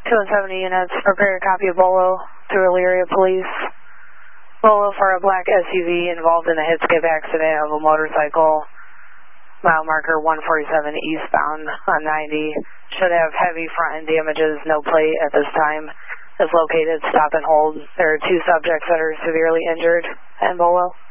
270 units, prepare a copy of Bolo to Elyria Police. Bolo for a black SUV involved in a hit-skip accident of a motorcycle, mile marker 147 eastbound on 90. Should have heavy front end damages, no plate at this time. Is located, stop and hold. There are 2 subjects that are severely injured in Bolo.